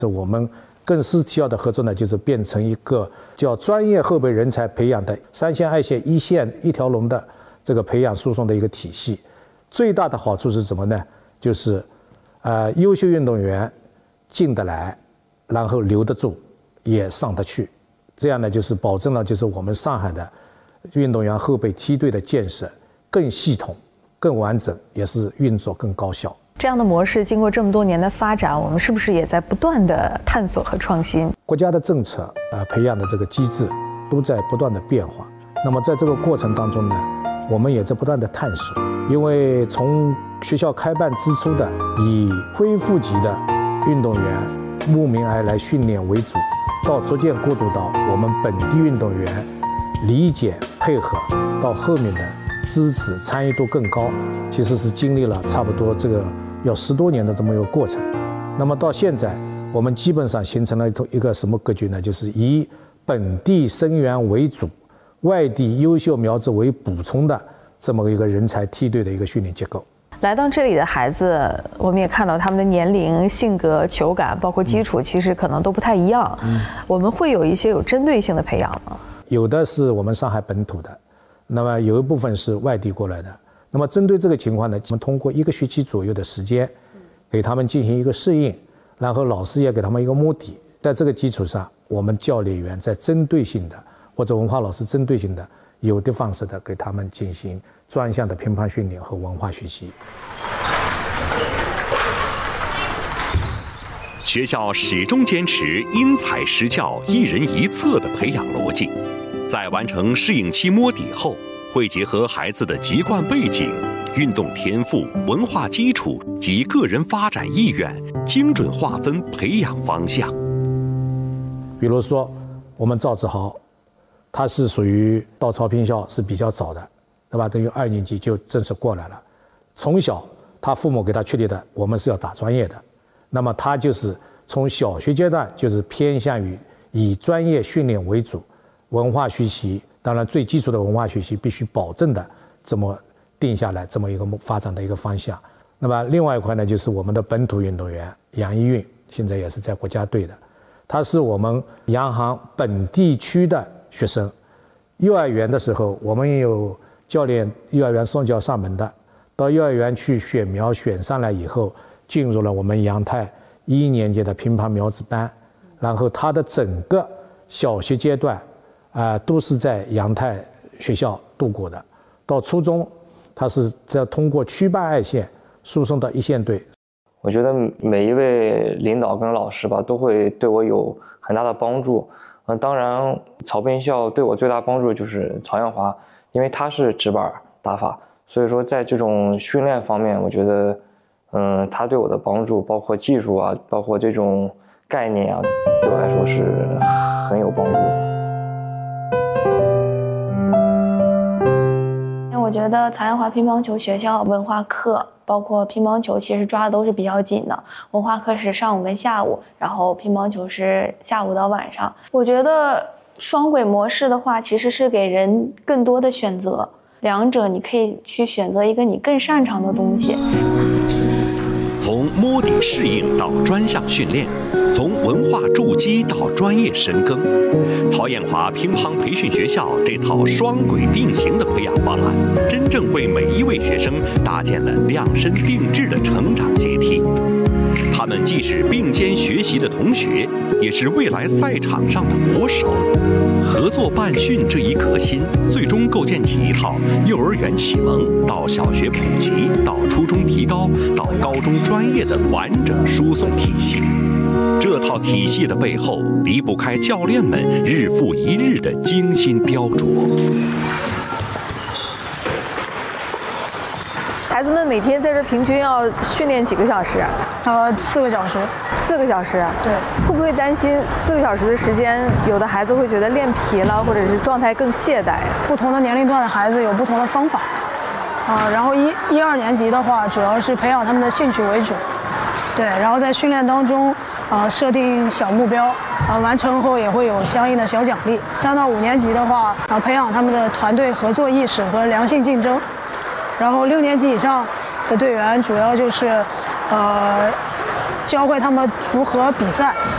我们更是需要的合作呢，就是变成一个叫专业后备人才培养的3线、2线、1线一条龙的这个培养输送的一个体系。最大的好处是什么呢？就是优秀运动员进得来，然后留得住，也上得去。这样呢，就是保证了就是我们上海的运动员后备梯队的建设更系统、更完整，也是运作更高效。 这样的模式经过这么多年的发展，我们是不是也在不断的探索和创新？ 国家的政策培养的这个机制都在不断的变化。那么在这个过程当中呢，我们也在不断的探索。因为从学校开办之初的以恢复级的运动员慕名而来训练为主，到逐渐过渡到我们本地运动员理解配合，到后面的支持参与度更高，其实是经历了差不多这个要10多年的这么一个过程。那么到现在，我们基本上形成了一个什么格局呢？就是以本地生源为主，外地优秀苗子为补充的这么一个人才梯队的一个训练结构。 来到这里的孩子，我们也看到他们的年龄、性格、球感，包括基础，其实可能都不太一样。我们会有一些有针对性的培养吗？ 有的是我们上海本土的，那么有一部分是外地过来的。那么针对这个情况呢，我们通过1个学期左右的时间，给他们进行一个适应，然后老师也给他们一个摸底。在这个基础上，我们教练员在针对性的或者文化老师针对性的有的放矢的给他们进行专项的乒乓训练和文化学习。 学校始终坚持因材施教、一人一策的培养逻辑，在完成适应期摸底后，会结合孩子的籍贯背景、运动天赋、文化基础及个人发展意愿，精准划分培养方向。 比如说，我们赵志豪，他是属于到曹拼校是比较早的，对吧？等于2年级就正式过来了。从小他父母给他确立的，我们是要打专业的，那么他就是从小学阶段就是偏向于以专业训练为主，文化学习，当然最基础的文化学习必须保证的这么定下来这么一个发展的一个方向。那么另外一块呢，就是我们的本土运动员杨一运，现在也是在国家队的，他是我们洋行本地区的学生。幼儿园的时候，我们也有教练幼儿园送教上门的，到幼儿园去选苗，选上来以后，进入了我们杨泰1年级的乒乓苗子班，然后他的整个小学阶段都是在杨泰学校度过的。到初中，他是在通过区办2线输送到1线队。 我觉得每一位领导跟老师吧，都会对我有很大的帮助。当然，曹斌校对我最大帮助就是曹艳华，因为他是直板打法，所以说在这种训练方面，我觉得，他对我的帮助，包括技术啊，包括这种概念啊，对我来说是很有帮助的。 我觉得曹艳华乒乓球学校文化课，包括乒乓球其实抓的都是比较紧的，文化课是上午跟下午，然后乒乓球是下午到晚上。我觉得双轨模式的话，其实是给人更多的选择，两者你可以去选择一个你更擅长的东西。 从摸底适应到专项训练，从文化筑基到专业深耕，曹艳华乒乓培训学校这套双轨并行的培养方案，真正为每一位学生搭建了量身定制的成长阶梯。他们既是并肩学习的同学，也是未来赛场上的国手。合作办训这一核心，最终构建起一套幼儿园启蒙到小学普及到初中提高到高中专业的完整输送体系。这套体系的背后，离不开教练们日复一日的精心雕琢。 孩子们每天在这平均要训练几个小时 ？4个小时。 4个小时？对。会不会担心4个小时的时间，有的孩子会觉得练疲了，或者是状态更懈怠？ 不同的年龄段的孩子有不同的方法。然后1、2年级的话，主要是培养他们的兴趣为主。对，然后在训练当中，设定小目标，完成后也会有相应的小奖励。3到5年级的话，培养他们的团队合作意识和良性竞争。然后6年级以上的队员主要就是，教会他们如何比赛。